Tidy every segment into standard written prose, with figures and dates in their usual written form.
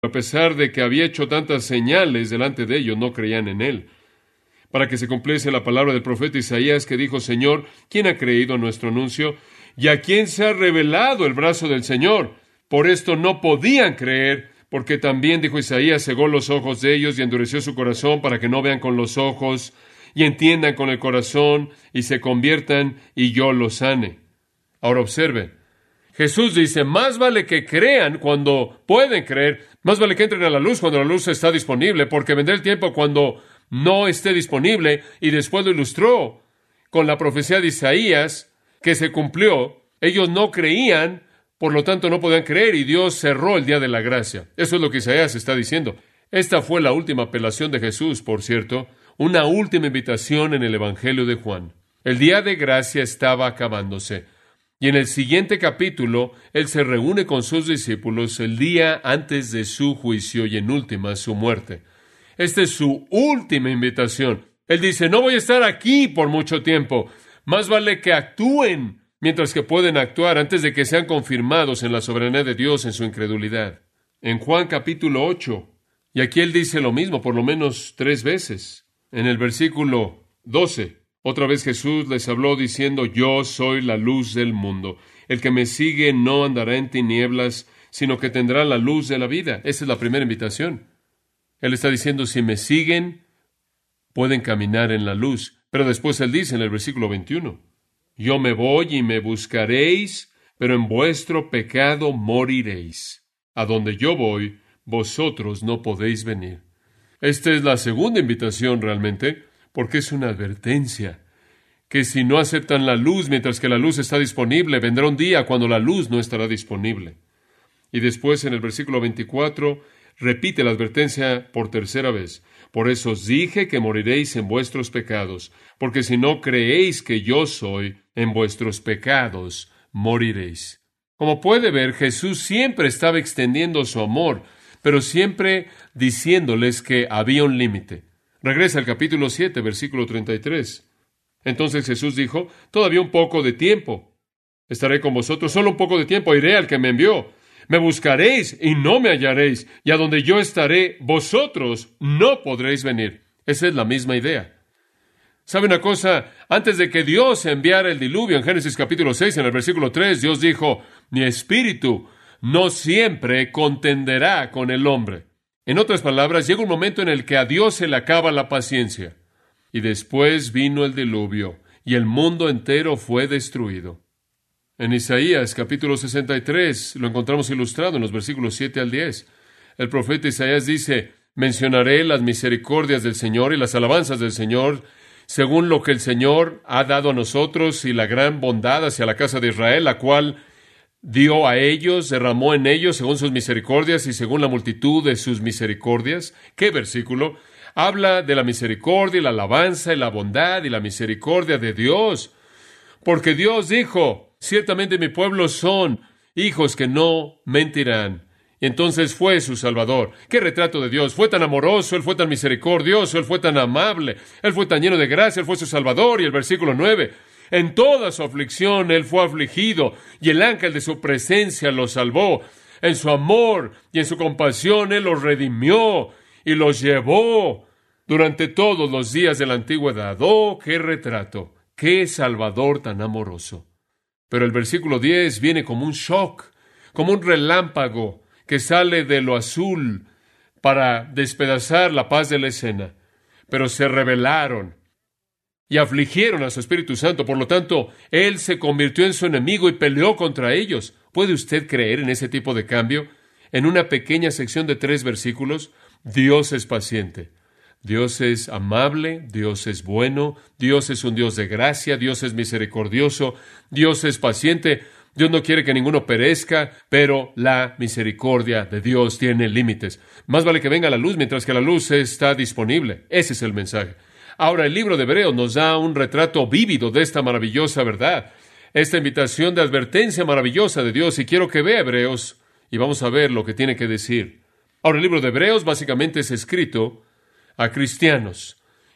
A pesar de que había hecho tantas señales delante de ellos, no creían en él. Para que se cumpliese la palabra del profeta Isaías, que dijo: Señor, ¿quién ha creído a nuestro anuncio? ¿Y a quién se ha revelado el brazo del Señor? Por esto no podían creer, porque también, dijo Isaías, cegó los ojos de ellos y endureció su corazón para que no vean con los ojos y entiendan con el corazón y se conviertan y yo los sane. Ahora observe, Jesús dice: más vale que crean cuando pueden creer, más vale que entren a la luz cuando la luz está disponible, porque vendrá el tiempo cuando no esté disponible, y después lo ilustró con la profecía de Isaías que se cumplió. Ellos no creían, por lo tanto no podían creer, y Dios cerró el día de la gracia. Eso es lo que Isaías está diciendo. Esta fue la última apelación de Jesús, por cierto, una última invitación en el Evangelio de Juan. El día de gracia estaba acabándose. Y en el siguiente capítulo, Él se reúne con sus discípulos el día antes de su juicio y en última su muerte. Esta es su última invitación. Él dice: no voy a estar aquí por mucho tiempo. Más vale que actúen mientras que pueden actuar antes de que sean confirmados en la soberanía de Dios en su incredulidad. En Juan capítulo 8, y aquí Él dice lo mismo por lo menos 3 veces. En el versículo 12. Otra vez Jesús les habló diciendo: yo soy la luz del mundo. El que me sigue no andará en tinieblas, sino que tendrá la luz de la vida. Esa es la primera invitación. Él está diciendo: si me siguen, pueden caminar en la luz. Pero después Él dice en el versículo 21, yo me voy y me buscaréis, pero en vuestro pecado moriréis. A donde yo voy, vosotros no podéis venir. Esta es la segunda invitación realmente, porque es una advertencia, que si no aceptan la luz mientras que la luz está disponible, vendrá un día cuando la luz no estará disponible. Y después en el versículo 24, repite la advertencia por tercera vez. Por eso os dije que moriréis en vuestros pecados, porque si no creéis que yo soy, en vuestros pecados moriréis. Como puede ver, Jesús siempre estaba extendiendo su amor, pero siempre diciéndoles que había un límite. Regresa al capítulo 7, versículo 33. Entonces Jesús dijo: todavía un poco de tiempo. Estaré con vosotros solo un poco de tiempo. Iré al que me envió. Me buscaréis y no me hallaréis. Y a donde yo estaré, vosotros no podréis venir. Esa es la misma idea. ¿Sabe una cosa? Antes de que Dios enviara el diluvio, en Génesis capítulo 6, en el versículo 3, Dios dijo: mi espíritu no siempre contenderá con el hombre. En otras palabras, llega un momento en el que a Dios se le acaba la paciencia. Y después vino el diluvio, y el mundo entero fue destruido. En Isaías, capítulo 63, lo encontramos ilustrado en los versículos 7 al 10. El profeta Isaías dice: mencionaré las misericordias del Señor y las alabanzas del Señor, según lo que el Señor ha dado a nosotros y la gran bondad hacia la casa de Israel, la cual dio a ellos, derramó en ellos según sus misericordias y según la multitud de sus misericordias. ¿Qué versículo? Habla de la misericordia y la alabanza y la bondad y la misericordia de Dios. Porque Dios dijo: ciertamente mi pueblo son hijos que no mentirán. Y entonces fue su Salvador. ¡Qué retrato de Dios! Fue tan amoroso, Él fue tan misericordioso, Él fue tan amable, Él fue tan lleno de gracia, Él fue su Salvador. Y el versículo 9, en toda su aflicción Él fue afligido, y el ángel de su presencia los salvó. En su amor y en su compasión Él los redimió y los llevó durante todos los días de la antigüedad. ¡Oh, qué retrato! ¡Qué Salvador tan amoroso! Pero el versículo 10 viene como un shock, como un relámpago que sale de lo azul para despedazar la paz de la escena. Pero se rebelaron y afligieron a su Espíritu Santo. Por lo tanto, Él se convirtió en su enemigo y peleó contra ellos. ¿Puede usted creer en ese tipo de cambio? En una pequeña sección de 3 versículos, Dios es paciente. Dios es amable, Dios es bueno, Dios es un Dios de gracia, Dios es misericordioso, Dios es paciente. Dios no quiere que ninguno perezca, pero la misericordia de Dios tiene límites. Más vale que venga la luz mientras que la luz está disponible. Ese es el mensaje. Ahora, el libro de Hebreos nos da un retrato vívido de esta maravillosa verdad, esta invitación de advertencia maravillosa de Dios. Y quiero que vea Hebreos, y vamos a ver lo que tiene que decir. Ahora, el libro de Hebreos básicamente es escrito a cristianos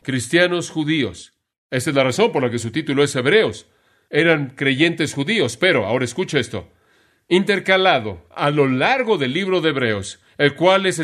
judíos. Esta es la razón por la que su título es Hebreos. Eran creyentes judíos, pero, ahora escucha esto, intercalado a lo largo del libro de Hebreos, el cual es